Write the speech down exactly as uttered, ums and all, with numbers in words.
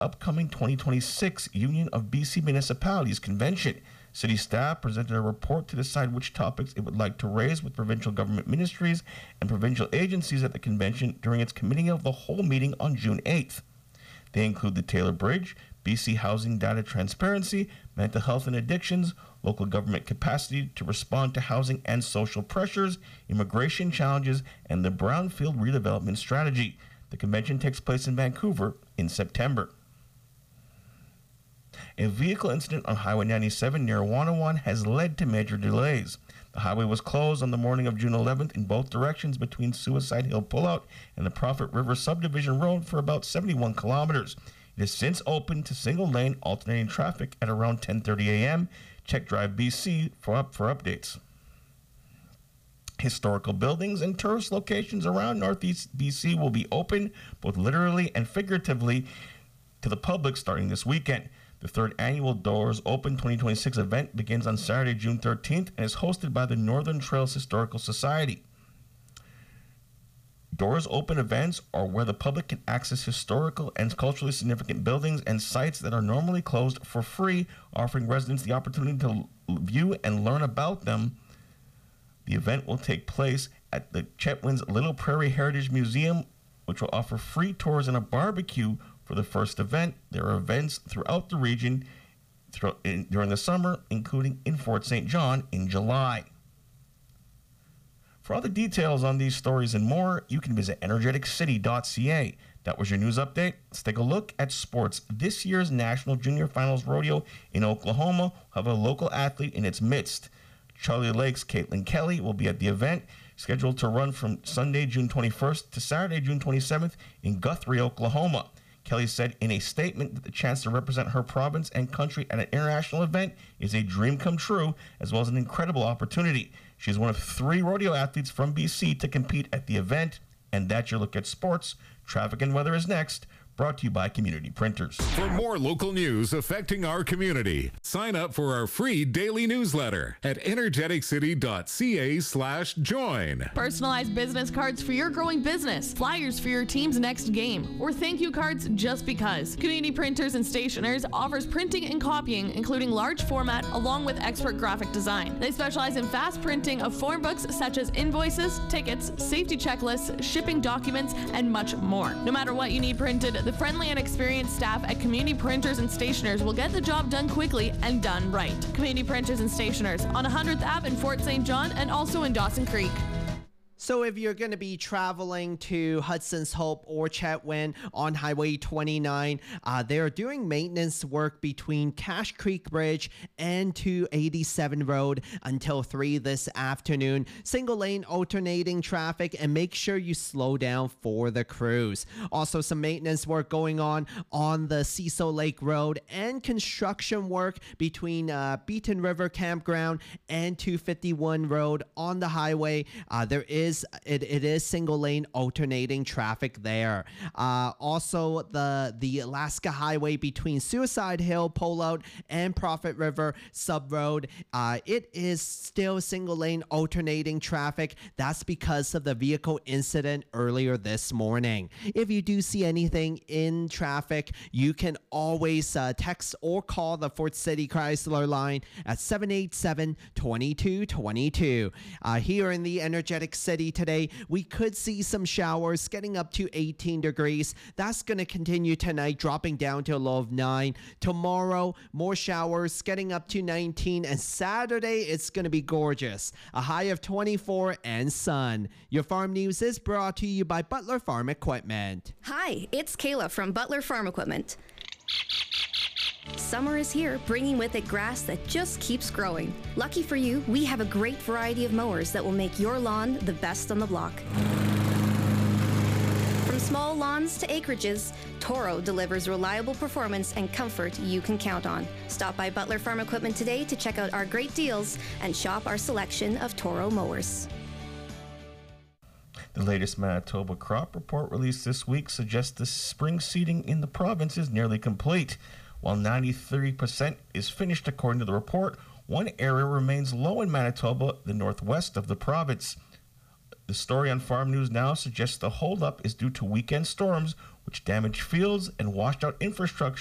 upcoming twenty twenty-six Union of B C Municipalities Convention. City staff presented a report to decide which topics it would like to raise with provincial government ministries and provincial agencies at the convention during its Committee of the Whole meeting on June eighth. They include the Taylor Bridge, B C housing data transparency, mental health and addictions, local government capacity to respond to housing and social pressures, immigration challenges, and the brownfield redevelopment strategy. The convention takes place in Vancouver in September. A vehicle incident on Highway ninety-seven near Wannawan has led to major delays. The highway was closed on the morning of June eleventh in both directions between Suicide Hill Pullout and the Prophet River Subdivision Road for about seventy-one kilometers. It has since opened to single-lane alternating traffic at around ten thirty a.m. Check Drive B C for, up, for updates. Historical buildings and tourist locations around Northeast B C will be open, both literally and figuratively, to the public starting this weekend. The third annual Doors Open twenty twenty-six event begins on Saturday, June thirteenth, and is hosted by the Northern Trails Historical Society. Doors Open events are where the public can access historical and culturally significant buildings and sites that are normally closed for free, offering residents the opportunity to view and learn about them. The event will take place at the Chetwynd's Little Prairie Heritage Museum, which will offer free tours and a barbecue for the first event. There are events throughout the region throughout, in, during the summer, including in Fort Saint John in July. For other details on these stories and more, you can visit energetic city dot c a. That was your news update. Let's take a look at sports. This year's National Junior Finals Rodeo in Oklahoma will have a local athlete in its midst. Charlie Lake's Caitlin Kelly will be at the event, scheduled to run from Sunday, June twenty-first to Saturday, June twenty-seventh in Guthrie, Oklahoma. Kelly said in a statement that the chance to represent her province and country at an international event is a dream come true, as well as an incredible opportunity. She is one of three rodeo athletes from B C to compete at the event. And that's your look at sports. Traffic and weather is next, brought to you by Community Printers. For more local news affecting our community, sign up for our free daily newsletter at energetic city dot c a slash join. Personalized business cards for your growing business, flyers for your team's next game, or thank you cards just because. Community Printers and Stationers offers printing and copying, including large format, along with expert graphic design. They specialize in fast printing of form books such as invoices, tickets, safety checklists, shipping documents, and much more. No matter what you need printed, the friendly and experienced staff at Community Printers and Stationers will get the job done quickly and done right. Community Printers and Stationers on one hundredth Avenue in Fort Saint John and also in Dawson Creek. So if you're going to be traveling to Hudson's Hope or Chetwynd on Highway twenty-nine, uh, they're doing maintenance work between Cache Creek Bridge and two eighty-seven Road until three this afternoon. Single lane alternating traffic, and make sure you slow down for the crews. Also some maintenance work going on on the Cecil Lake Road and construction work between uh, Beaton River Campground and two fifty-one Road on the highway. Uh, there is It, it is single lane alternating traffic there. Uh, also, the the Alaska Highway between Suicide Hill, Pullout, and Prophet River Sub Road. Uh, it is still single lane alternating traffic. That's because of the vehicle incident earlier this morning. If you do see anything in traffic, you can always uh, text or call the Fort City Chrysler line at seven eight seven, two two two two. Uh, here in the energetic city today, we could see some showers getting up to eighteen degrees. That's going to continue tonight, dropping down to a low of nine. Tomorrow, more showers getting up to nineteen, and Saturday it's going to be gorgeous, a high of twenty-four and sun. Your farm news is brought to you by Butler Farm Equipment. Hi, it's Kayla from Butler Farm Equipment. Summer is here, bringing with it grass that just keeps growing. Lucky for you, we have a great variety of mowers that will make your lawn the best on the block. From small lawns to acreages, Toro delivers reliable performance and comfort you can count on. Stop by Butler Farm Equipment today to check out our great deals and shop our selection of Toro mowers. The latest Manitoba crop report released this week suggests the spring seeding in the province is nearly complete. While ninety-three percent is finished according to the report, one area remains low in Manitoba, the northwest of the province. The story on Farm News Now suggests the holdup is due to weekend storms, which damaged fields and washed out infrastructure